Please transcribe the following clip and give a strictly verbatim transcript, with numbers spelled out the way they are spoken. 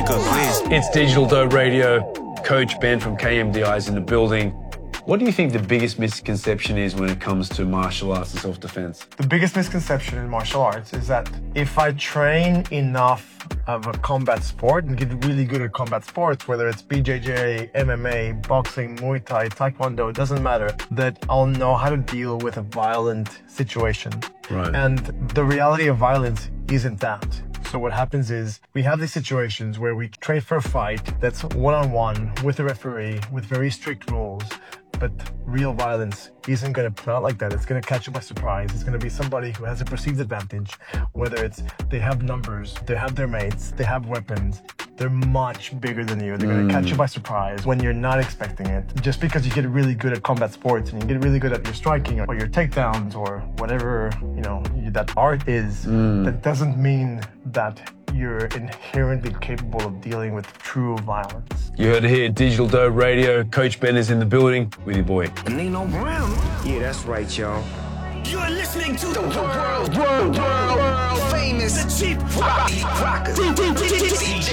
nigga, please. It's Digital Dope Radio. Coach Ben from K M D I is in the building. What do you think the biggest misconception is when it comes to martial arts and self-defense? The biggest misconception in martial arts is that if I train enough of a combat sport and get really good at combat sports, whether it's B J J, M M A, boxing, Muay Thai, Taekwondo, it doesn't matter, that I'll know how to deal with a violent situation. Right. And the reality of violence isn't that. So what happens is we have these situations where we train for a fight that's one-on-one with a referee with very strict rules. But real violence isn't going to play out like that. It's going to catch you by surprise. It's going to be somebody who has a perceived advantage, whether it's they have numbers, they have their mates, they have weapons. They're much bigger than you. They're going to catch you by surprise when you're not expecting it. Just because you get really good at combat sports and you get really good at your striking or your takedowns or whatever, you know, that art is, mm. that doesn't mean that you're inherently capable of dealing with true violence. You heard it here, Digital Dope Radio. Coach Ben is in the building with your boy. Nino Brown. Yeah, that's right, y'all. You're listening to the world, world, world, world famous, the chief rock, rocker, D J